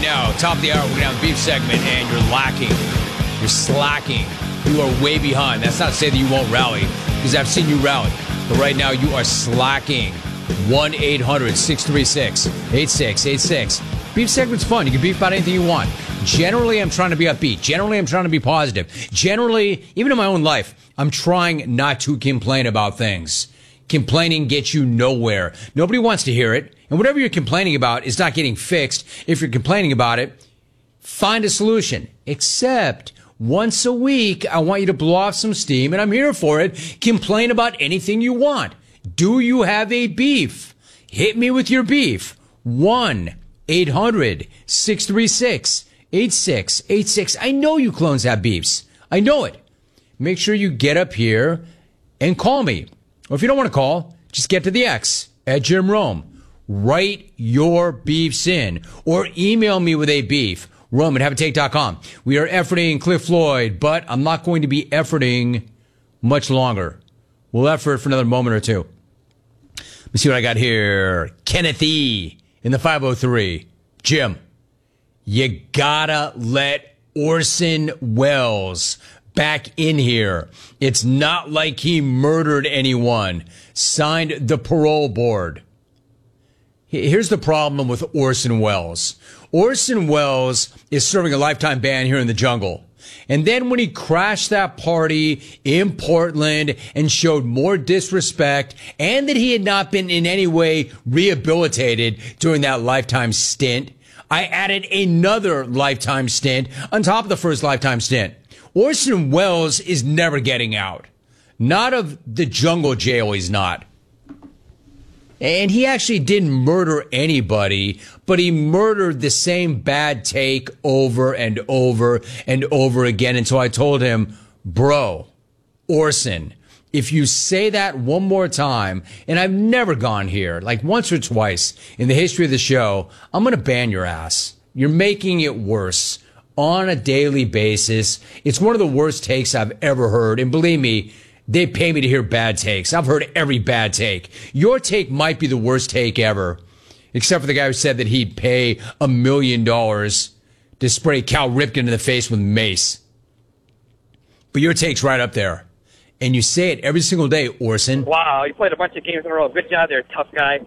now, top of the hour, we're going to have a beef segment, and you're lacking. You're slacking. You are way behind. That's not to say that you won't rally, because I've seen you rally. But right now, you are slacking. 1-800-636-8686. Beef segment's fun. You can beef about anything you want. Generally, I'm trying to be upbeat. Generally, I'm trying to be positive. Generally, even in my own life, I'm trying not to complain about things. Complaining gets you nowhere. Nobody wants to hear it. And whatever you're complaining about is not getting fixed. If you're complaining about it, find a solution. Except once a week, I want you to blow off some steam, and I'm here for it. Complain about anything you want. Do you have a beef? Hit me with your beef. 1-800-636-8686. I know you clones have beefs. I know it. Make sure you get up here and call me. Or if you don't want to call, just get to the X at Jim Rome. Write your beefs in or email me with a beef. Rome@haveatake.com. We are efforting Cliff Floyd, but I'm not going to be efforting much longer. We'll effort for another moment or two. Let's see what I got here. Kenneth E. in the 503. Jim, you gotta let Orson Welles back in here. It's not like he murdered anyone. Signed the parole board. Here's the problem with Orson Welles. Orson Welles is serving a lifetime ban here in the jungle. And then when he crashed that party in Portland and showed more disrespect and that he had not been in any way rehabilitated during that lifetime stint, I added another lifetime stint on top of the first lifetime stint. Orson Welles is never getting out. Not of the jungle jail, he's not. And he actually didn't murder anybody, but he murdered the same bad take over and over and over again. And so I told him, bro, Orson, if you say that one more time, and I've never gone here, like once or twice in the history of the show, I'm going to ban your ass. You're making it worse on a daily basis. It's one of the worst takes I've ever heard. And believe me, they pay me to hear bad takes. I've heard every bad take. Your take might be the worst take ever, except for the guy who said that he'd pay $1 million to spray Cal Ripken in the face with mace. But your take's right up there. And you say it every single day, Orson. Wow, you played a bunch of games in a row. Good job there, tough guy.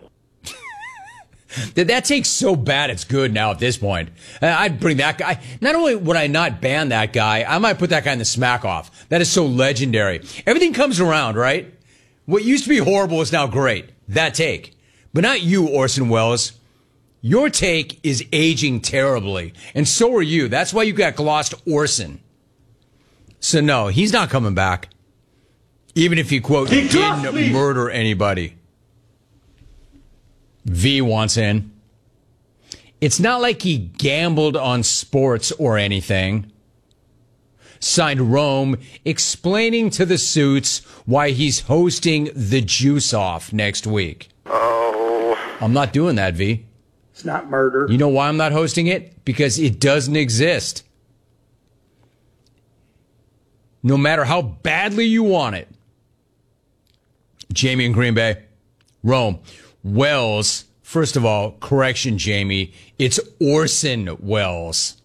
That takes so bad it's good now at this point. I'd bring that guy. Not only would I not ban that guy, I might put that guy in the smack off. That is so legendary. Everything comes around, right? What used to be horrible is now great. That take. But not you, Orson Welles. Your take is aging terribly. And so are you. That's why you got glossed Orson. So no, he's not coming back. Even if he, quote, didn't murder anybody. V wants in. It's not like he gambled on sports or anything. Signed Rome, explaining to the suits why he's hosting the Juice Off next week. Oh. I'm not doing that, V. It's not murder. You know why I'm not hosting it? Because it doesn't exist. No matter how badly you want it. Jamie in Green Bay. Rome. Welles, first of all, correction, Jamie. It's Orson Welles.